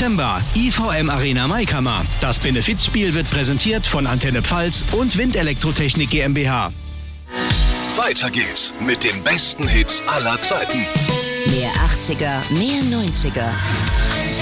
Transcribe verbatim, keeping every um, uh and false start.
September, I V M Arena Maikammer. Das Benefizspiel wird präsentiert von Antenne Pfalz und Windelektrotechnik GmbH. Weiter geht's mit den besten Hits aller Zeiten. Mehr achtziger, mehr neunziger.